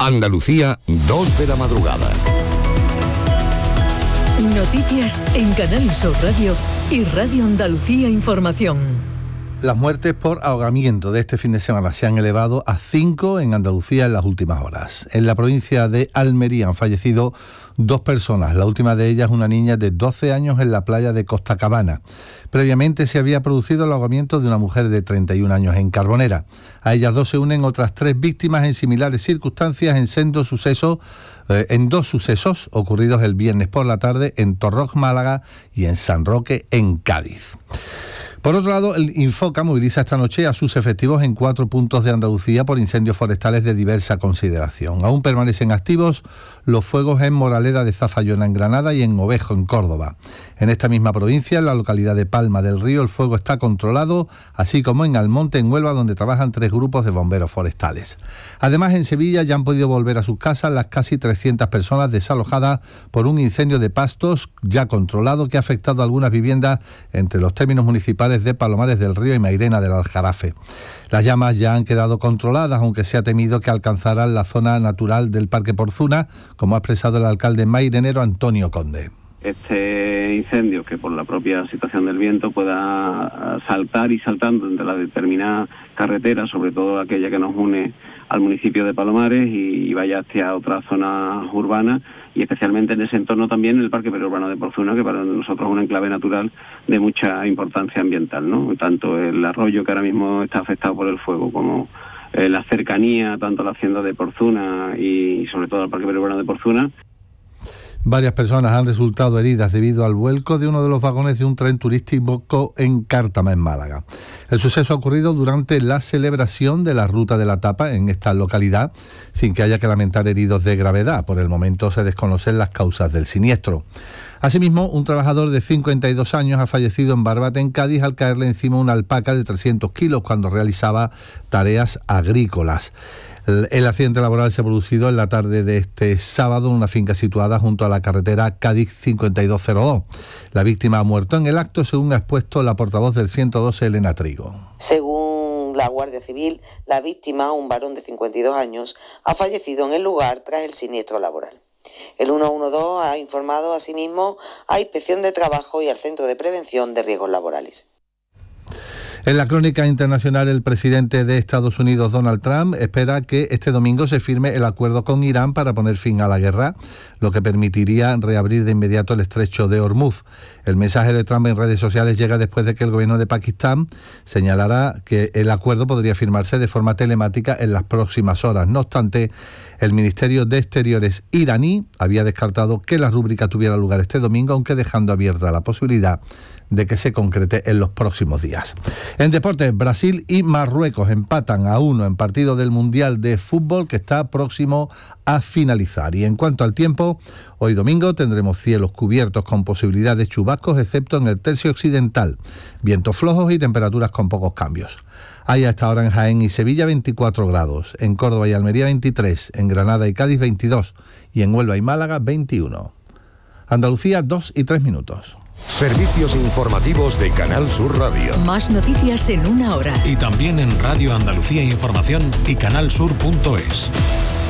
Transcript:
Andalucía, 2 de la madrugada. Noticias en Canal Sur Radio y Radio Andalucía Información. Las muertes por ahogamiento de este fin de semana se han elevado a 5 en Andalucía en las últimas horas. En la provincia de Almería han fallecido 2 personas, la última de ellas una niña de 12 años en la playa de Costa Cabana. Previamente se había producido el ahogamiento de una mujer de 31 años en Carbonera. A ellas 2 se unen otras 3 víctimas en similares circunstancias en 2 sucesos ocurridos el viernes por la tarde en Torrox, Málaga, y en San Roque, en Cádiz. Por otro lado, el Infoca moviliza esta noche a sus efectivos en 4 puntos de Andalucía por incendios forestales de diversa consideración. Aún permanecen activos los fuegos en Moraleda de Zafayona, en Granada, y en Ovejo, en Córdoba. En esta misma provincia, en la localidad de Palma del Río, el fuego está controlado, así como en Almonte, en Huelva, donde trabajan 3 grupos de bomberos forestales. Además, en Sevilla ya han podido volver a sus casas las casi 300 personas desalojadas por un incendio de pastos ya controlado que ha afectado a algunas viviendas entre los términos municipales de Palomares del Río y Mairena del Aljarafe. Las llamas ya han quedado controladas, aunque se ha temido que alcanzaran la zona natural del Parque Porzuna, como ha expresado el alcalde mairenero Antonio Conde. Este incendio, que por la propia situación del viento pueda saltar y saltando entre las determinadas carreteras, sobre todo aquella que nos une al municipio de Palomares y vaya hacia otras zonas urbanas, y especialmente en ese entorno también el Parque Periurbano de Porzuna, que para nosotros es un enclave natural de mucha importancia ambiental, ¿no? Tanto el arroyo, que ahora mismo está afectado por el fuego, como la cercanía tanto a la hacienda de Porzuna y sobre todo al Parque Periurbano de Porzuna. Varias personas han resultado heridas debido al vuelco de uno de los vagones de un tren turístico en Cártama, en Málaga. El suceso ha ocurrido durante la celebración de la Ruta de la Tapa en esta localidad, sin que haya que lamentar heridos de gravedad. Por el momento se desconocen las causas del siniestro. Asimismo, un trabajador de 52 años ha fallecido en Barbate, en Cádiz, al caerle encima una alpaca de 300 kilos cuando realizaba tareas agrícolas. El accidente laboral se ha producido en la tarde de este sábado en una finca situada junto a la carretera Cádiz 5202. La víctima ha muerto en el acto, según ha expuesto la portavoz del 112, Elena Trigo. Según la Guardia Civil, la víctima, un varón de 52 años, ha fallecido en el lugar tras el siniestro laboral. El 112 ha informado asimismo a Inspección de Trabajo y al Centro de Prevención de Riesgos Laborales. En la crónica internacional, el presidente de Estados Unidos, Donald Trump, espera que este domingo se firme el acuerdo con Irán para poner fin a la guerra, lo que permitiría reabrir de inmediato el estrecho de Hormuz. El mensaje de Trump en redes sociales llega después de que el gobierno de Pakistán señalara que el acuerdo podría firmarse de forma telemática en las próximas horas. No obstante, el Ministerio de Exteriores iraní había descartado que la rúbrica tuviera lugar este domingo, aunque dejando abierta la posibilidad de que se concrete en los próximos días. En deportes, Brasil y Marruecos empatan a 1 en partido del Mundial de Fútbol, que está próximo a finalizar. Y en cuanto al tiempo, hoy domingo tendremos cielos cubiertos con posibilidad de chubascos, excepto en el tercio occidental, vientos flojos y temperaturas con pocos cambios. Hay a esta hora en Jaén y Sevilla 24 grados, en Córdoba y Almería 23, en Granada y Cádiz 22 y en Huelva y Málaga 21. Andalucía, 2 y 3 minutos. Servicios informativos de Canal Sur Radio. Más noticias en 1 hora. Y también en Radio Andalucía Información y canalsur.es.